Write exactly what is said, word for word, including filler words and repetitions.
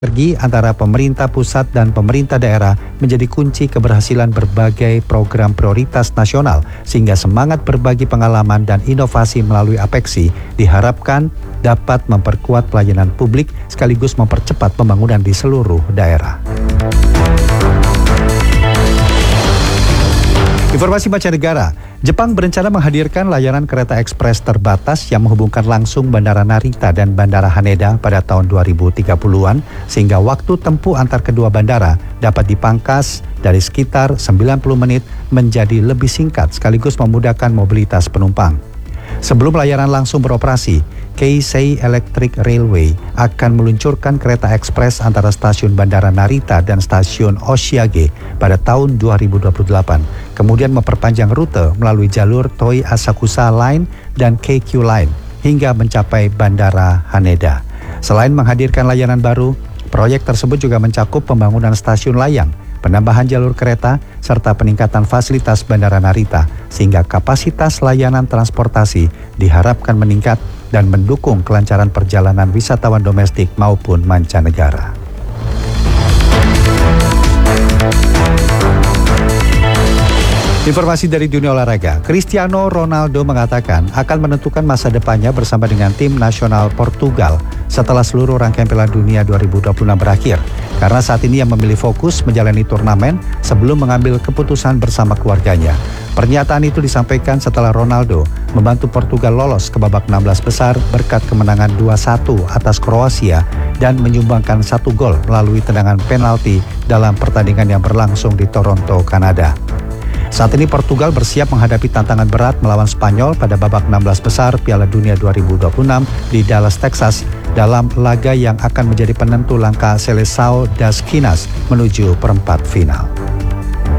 Sinergi antara pemerintah pusat dan pemerintah daerah menjadi kunci keberhasilan berbagai program prioritas nasional, sehingga semangat berbagi pengalaman dan inovasi melalui APEKSI diharapkan dapat memperkuat pelayanan publik sekaligus mempercepat pembangunan di seluruh daerah. Informasi mancanegara, Jepang berencana menghadirkan layanan kereta ekspres terbatas yang menghubungkan langsung Bandara Narita dan Bandara Haneda pada tahun dua ribu tiga puluhan, sehingga waktu tempuh antar kedua bandara dapat dipangkas dari sekitar sembilan puluh menit menjadi lebih singkat sekaligus memudahkan mobilitas penumpang. Sebelum layanan langsung beroperasi, Keisei Electric Railway akan meluncurkan kereta ekspres antara stasiun Bandara Narita dan stasiun Oshiage pada tahun dua ribu dua puluh delapan, kemudian memperpanjang rute melalui jalur Toei Asakusa Line dan K Q Line hingga mencapai Bandara Haneda. Selain menghadirkan layanan baru, proyek tersebut juga mencakup pembangunan stasiun layang, penambahan jalur kereta, serta peningkatan fasilitas Bandara Narita, sehingga kapasitas layanan transportasi diharapkan meningkat dan mendukung kelancaran perjalanan wisatawan domestik maupun mancanegara. Informasi dari dunia olahraga, Cristiano Ronaldo mengatakan akan menentukan masa depannya bersama dengan tim nasional Portugal setelah seluruh rangkaian Piala Dunia dua ribu dua puluh enam berakhir, karena saat ini ia memilih fokus menjalani turnamen sebelum mengambil keputusan bersama keluarganya. Pernyataan itu disampaikan setelah Ronaldo membantu Portugal lolos ke babak enam belas besar berkat kemenangan dua satu atas Kroasia dan menyumbangkan satu gol melalui tendangan penalti dalam pertandingan yang berlangsung di Toronto, Kanada. Saat ini Portugal bersiap menghadapi tantangan berat melawan Spanyol pada babak enam belas besar Piala Dunia dua ribu dua puluh enam di Dallas, Texas, dalam laga yang akan menjadi penentu langkah Seleção das Quinas menuju perempat final.